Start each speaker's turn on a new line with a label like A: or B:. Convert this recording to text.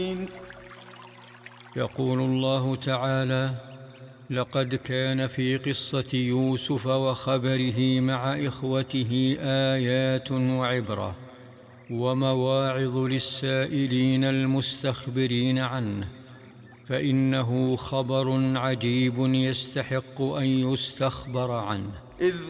A: يقول الله تعالى: لقد كان في قصة يوسف وخبره مع إخوته آيات وعبرة ومواعظ للسائلين المستخبرين عنه، فإنه خبر عجيب يستحق أن يستخبر عنه.
B: إذ